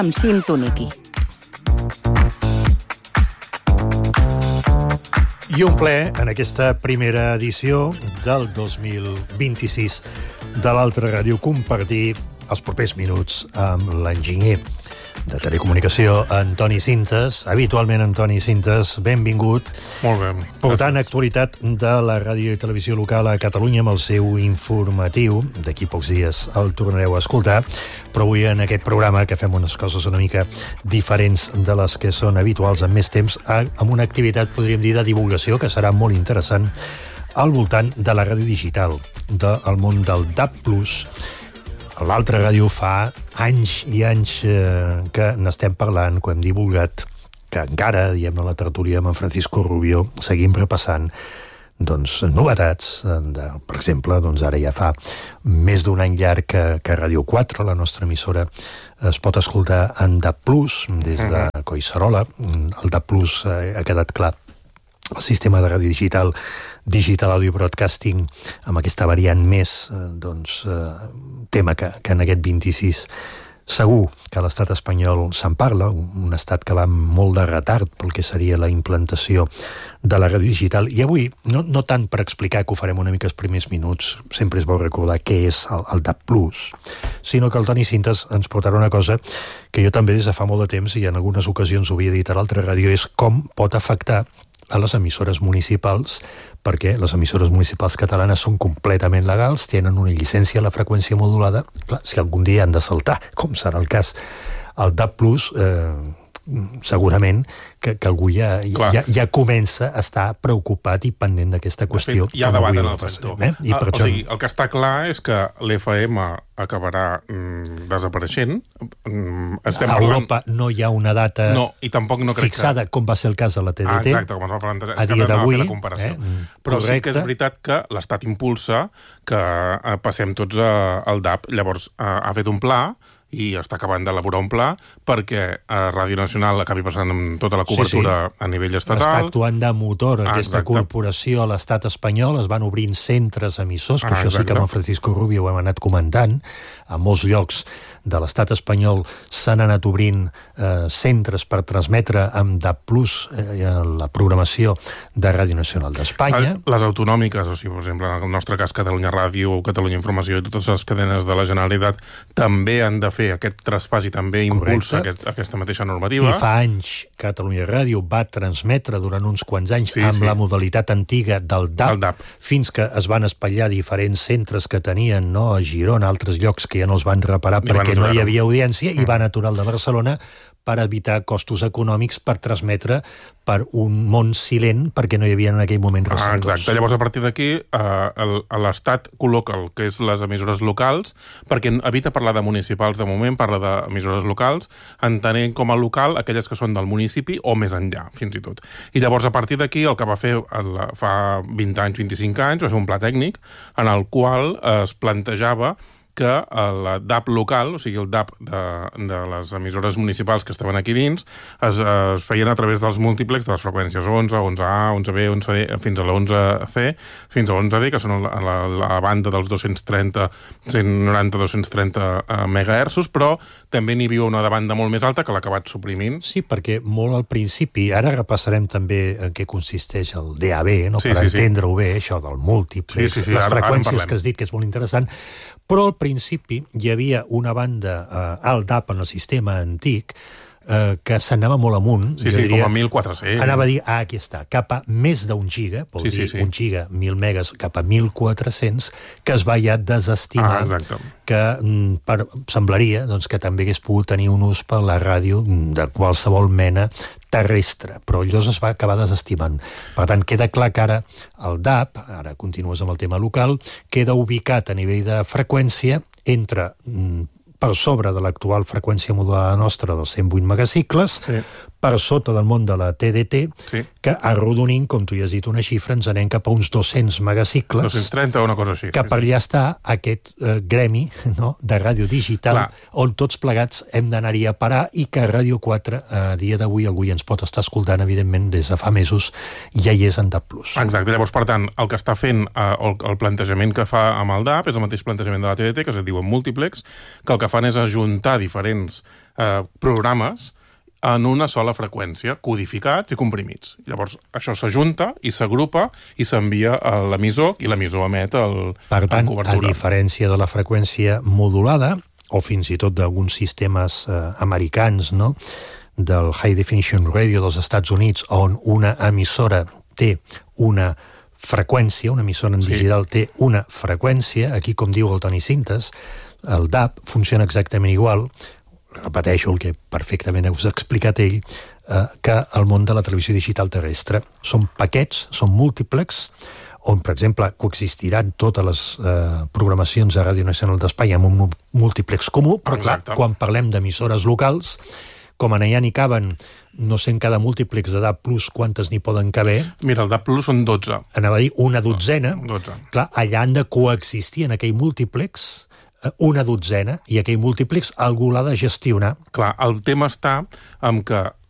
amb Sintoniqui. I un ple en aquesta primera edició del 2026 de l'Altra Ràdio compartir els propers minuts amb l'enginyer de telecomunicació, Antoni Sintes. Habitualment, Antoni Sintes, benvingut. Molt bé. Portant actualitat de la ràdio i televisió local a Catalunya amb el seu informatiu. D'aquí pocs dies el tornareu a escoltar, però avui en aquest programa, que fem unes coses una mica diferents de les que són habituals en més temps, amb una activitat, podríem dir, de divulgació, que serà molt interessant, al voltant de la ràdio digital, del món del DAB+. L'Altra Ràdio fa anys i anys que n'estem parlant, que ho hem divulgat, que encara, diem a la tertúlia amb en Francisco Rubio, seguim repassant novetats. Per exemple, ara ja fa més d'un any llarg que Ràdio 4, la nostra emissora, es pot escoltar en DAB+, des de Collserola. El DAB+, ha quedat clar, el sistema de ràdio digital audio broadcasting, amb aquesta variant més, tema que en aquest 26 segur que a l'estat espanyol se'n parla, un estat que va amb molt de retard pel que seria la implantació de la ràdio digital. I avui, no tant per explicar, que ho farem una mica els primers minuts, sempre és bo recordar què és el DAB+, sinó que el Toni Sintes ens portarà una cosa que jo també des de fa molt de temps, i en algunes ocasions ho havia dit a l'Altra Ràdio, és com pot afectar a les emissores municipals, perquè les emissores municipals catalanes són completament legals, tenen una llicència a la freqüència modulada. Clar, si algun dia han de saltar, com serà el cas, el DAB+, segurament que algú ja comença a estar preocupat i pendent d'aquesta qüestió. Hi ha debat en el sector. O sigui, el que està clar és que l'FM acabarà desapareixent. A Europa no hi ha una data fixada, com va ser el cas de la TDT. Exacte, com es va plantejar. A dia d'avui. Però sí que és veritat que l'Estat impulsa que passem tots al DAB. Llavors, ha fet un pla i està acabant d'elaborar un pla perquè Ràdio Nacional acabi passant amb tota la cobertura a nivell estatal. Està actuant de motor aquesta corporació a l'estat espanyol, es van obrint centres emissors, que això sí que amb el Francisco Rubio ho hem anat comentant, a molts llocs de l'estat espanyol s'han anat obrint centres per transmetre amb DAB+, la programació de Ràdio Nacional d'Espanya. Les autonòmiques, o sigui, per exemple, en el nostre cas Catalunya Ràdio, Catalunya Informació i totes les cadenes de la Generalitat també han de fer aquest traspàs i també impulsa aquesta mateixa normativa. I fa anys Catalunya Ràdio va transmetre durant uns quants anys amb la modalitat antiga del DAB, fins que es van espatllar diferents centres que tenien a Girona, altres llocs que ja no els van reparar perquè no hi havia audiència, i van aturar el de Barcelona per evitar costos econòmics per transmetre per un món silent, perquè no hi havia en aquell moment receptors. Exacte. Llavors, a partir d'aquí, l'Estat col·loca el que és les emissores locals, perquè evita parlar de municipals de moment, parla d'emissores locals, entenent com a local aquelles que són del municipi o més enllà, fins i tot. I llavors, a partir d'aquí, el que va fer fa 20 anys, 25 anys, va fer un pla tècnic en el qual es plantejava que el DAB local, o sigui, el DAB de les emissores municipals que estaven aquí dins, es feien a través dels múltiplex de les freqüències 11, 11A, 11B, 11D, fins a la 11C, fins a 11D, que són la banda dels 230, 190, 230 megahertzos, però també n'hi havia una de banda molt més alta que l'ha acabat suprimint. Sí, perquè molt al principi, ara repassarem també en què consisteix el DAB, per entendre-ho bé, això del múltiplex, les freqüències que has dit, que és molt interessant, però al principi hi havia una banda al DAB en el sistema antic que s'anava molt amunt. Com a 1400. Anava a dir, aquí està, cap a més d'un giga, vol dir un giga, 1.000 megas, cap a 1.400, que es va ja desestimar, que semblaria que també hagués pogut tenir un ús per la ràdio de qualsevol mena terrestre, però llavors es va acabar desestimant. Per tant, queda clar que ara el DAB, ara continues amb el tema local, queda ubicat a nivell de freqüència per sobre de l'actual freqüència modulada nostra dels 108 megacicles, per sota del món de la TDT, Sí. que arrodonint, com tu ja has dit una xifra, ens anem cap a uns 200 megacicles, 230 o una cosa així. que per allà està aquest gremi, no?, de ràdio digital, Clar. on tots plegats hem d'anar-hi a parar, i que Ràdio 4, a dia d'avui, algú ens pot estar escoltant, evidentment, des de fa mesos, ja hi és en DAB+. Exacte, llavors, per tant, el que està fent, el plantejament que fa amb el DAB és el mateix plantejament de la TDT, que es diu en múltiplex, que el que fan és ajuntar diferents programes en una sola freqüència, codificats i comprimits. Llavors, això s'ajunta i s'agrupa i s'envia a l'emissor, i l'emissor emet Per tant, en cobertura. a diferència de la freqüència modulada, o fins i tot d'alguns sistemes americans, no?, del High Definition Radio dels Estats Units, on una emissora té una freqüència, una emissora en digital té una freqüència, aquí, com diu el Toni Cintas, el DAB funciona exactament igual, repeteixo el que perfectament us ha explicat ell, que el món de la televisió digital terrestre. Són paquets, són múltiplex, on, per exemple, coexistiran totes les programacions de Ràdio Nacional d'Espanya amb un múltiplex comú, però clar, quan parlem d'emissores locals, com allà n'hi caben, no sé en cada múltiplex de DAB+, quantes n'hi poden caber. Mira, el DAB+ són 12. Anava a dir una dotzena. 12. Clar, allà han de coexistir en aquell múltiplex una dotzena, i aquell múltiplex algú l'ha de gestionar. Clar, el tema està en que